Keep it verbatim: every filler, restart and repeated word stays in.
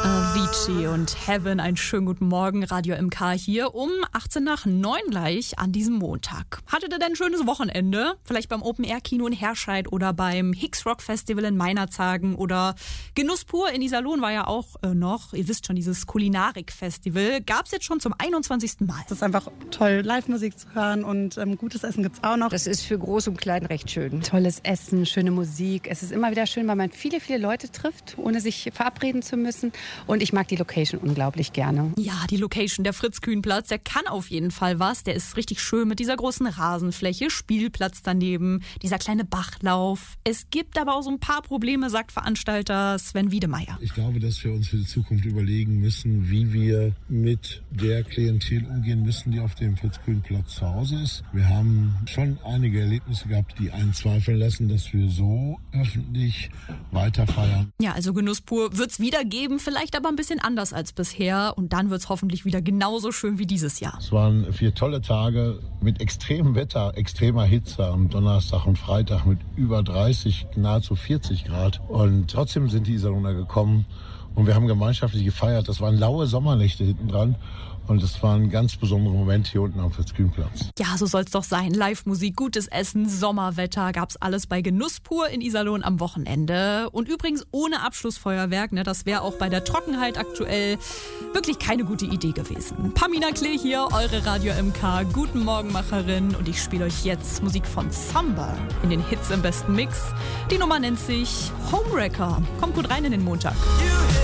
Avicii und Heaven, einen schönen guten Morgen, Radio M K hier um achtzehn nach neun gleich an diesem Montag. Hattet ihr denn ein schönes Wochenende? Vielleicht beim Open-Air-Kino in Herscheid oder beim Hicks Rock Festival in Meinerzhagen oder Genuss pur in Iserlohn war ja auch äh, noch, ihr wisst schon, dieses Kulinarik-Festival. Gab's jetzt schon zum einundzwanzigsten Mal. Es ist einfach toll, Live-Musik zu hören und ähm, gutes Essen gibt's auch noch. Das ist für Groß und Klein recht schön. Tolles Essen, schöne Musik. Es ist immer wieder schön, weil man viele, viele Leute trifft, ohne sich verabreden zu müssen. Und ich mag die Location unglaublich gerne. Ja, die Location, der Fritz-Kühn-Platz, der kann auf jeden Fall was. Der ist richtig schön mit dieser großen Rasenfläche, Spielplatz daneben, dieser kleine Bachlauf. Es gibt aber auch so ein paar Probleme, sagt Veranstalter Sven Wiedemeyer. Ich glaube, dass wir uns für die Zukunft überlegen müssen, wie wir mit der Klientel umgehen müssen, die auf dem Fritz-Kühn-Platz zu Hause ist. Wir haben schon einige Erlebnisse gehabt, die einen zweifeln lassen, dass wir so öffentlich weiter feiern. Ja, also Genuss pur wird's wieder geben, vielleicht aber ein bisschen anders als bisher. Und dann wird's hoffentlich wieder genauso schön wie dieses Jahr. Es waren vier tolle Tage mit extremem Wetter, extremer Hitze am Donnerstag und Freitag mit über dreißig, nahezu vierzig Grad. Und trotzdem sind die Iserlohner gekommen und wir haben gemeinschaftlich gefeiert. Das waren laue Sommernächte hinten dran. Und es war ein ganz besonderer Moment hier unten am Fritz-Kühn-Platz. Ja, so soll's doch sein. Live-Musik, gutes Essen, Sommerwetter, gab's alles bei Genuss pur in Iserlohn am Wochenende. Und übrigens ohne Abschlussfeuerwerk, ne, das wäre auch bei der Trockenheit aktuell wirklich keine gute Idee gewesen. Pamina Klee hier, eure Radio M K, guten Morgen Macherin. Und ich spiele euch jetzt Musik von Samba in den Hits im besten Mix. Die Nummer nennt sich Homewrecker. Kommt gut rein in den Montag.